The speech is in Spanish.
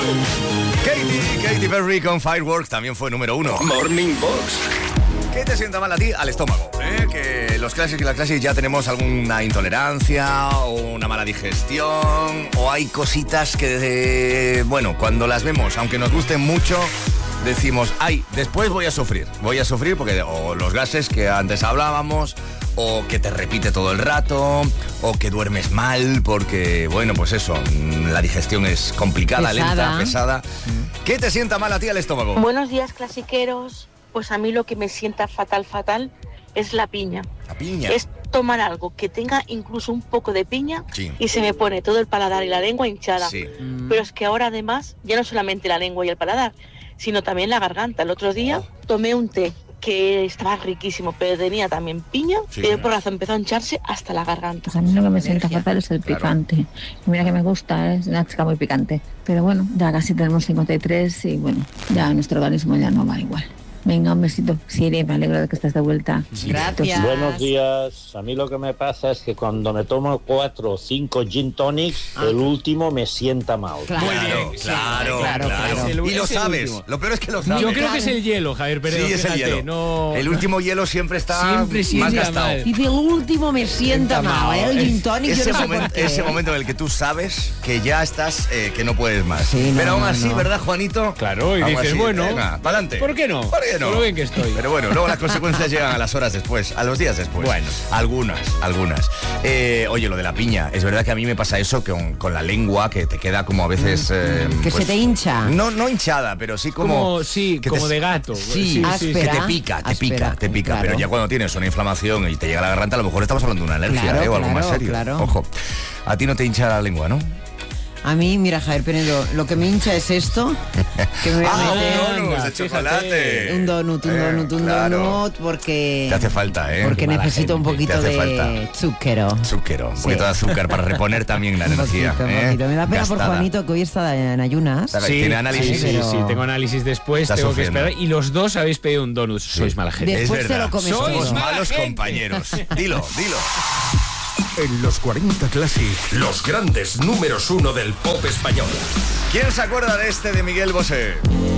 Katy Perry con Fireworks también fía número 1. Morning Box. ¿Qué te sienta mal a ti? Al estómago, ¿eh? Que los clásicos y las clásicas ya tenemos alguna intolerancia o una mala digestión, o hay cositas que, bueno, cuando las vemos, aunque nos gusten mucho, decimos, ay, después voy a sufrir porque o los gases que antes hablábamos, o que te repite todo el rato, o que duermes mal porque, bueno, pues eso, la digestión es complicada, lenta, pesada. ¿Qué te sienta mal a ti al estómago? Buenos días, clasiqueros. Pues a mí lo que me sienta fatal es la piña. La piña. Es tomar algo que tenga incluso un poco de piña, sí, y se me pone todo el paladar y la lengua hinchada. Sí. Pero es que ahora además, ya no solamente la lengua y el paladar, sino también la garganta. El otro día tomé un té que estaba riquísimo, pero tenía también piña, sí, y el brazo empezó a hincharse hasta la garganta. Pues a mí lo que me sienta fatal es el picante. Y mira que me gusta, es una chica muy picante. Pero bueno, ya casi tenemos 53 y bueno, ya nuestro organismo ya no va igual. Venga, un besito. Siri, me alegro de que estés de vuelta. Gracias. Buenos días. A mí lo que me pasa es que cuando me tomo 4 o 5 gin tonics, el último me sienta mal. Claro. Muy bien, claro. Y lo sabes. Lo peor es que lo sabes. Yo creo que es el hielo, Javier Peredo. Sí, es el hielo. No... El último hielo siempre está más gastado. Dice, el último me sienta mal, ¿eh? El gin tonic, yo no sé por qué. Ese momento en el que tú sabes que ya estás, que no puedes más. Sí, pero aún así, ¿verdad, Juanito? Claro, y dices, bueno, venga, pa'lante. ¿Por qué no? ¿Por qué no? Por lo bien que estoy. Pero bueno, luego las consecuencias llegan a las horas después, a los días después. Bueno. Algunas. Oye, lo de la piña, es verdad que a mí me pasa eso con la lengua, que te queda como a veces... que se te hincha. No hinchada, pero sí como... como de gato. Sí. Que te pica. Claro. Pero ya cuando tienes una inflamación y te llega a la garganta, a lo mejor estamos hablando de una alergia, Claro, o algo más serio. claro. Ojo, a ti no te hincha la lengua, ¿no? A mí, mira, Javier Penedo, lo que me hincha es esto, que me voy a meter... donuts de chocolate. Un donut, porque... Te hace falta, ¿eh? Porque necesito un poquito de Zucchero, un poquito de azúcar para reponer también la energía. Un poquito. Me da pena Gastada. por Juanito, que hoy está en ayunas. Tiene análisis. Sí, tengo análisis después, Está tengo sufriendo. que esperar. Y los dos habéis pedido un donut. Sois mala gente. Después Es te verdad. lo comes Somos todo. malos compañeros. Dilo. En los 40 Classic, los grandes números 1 del pop español. ¿Quién se acuerda de este de Miguel Bosé?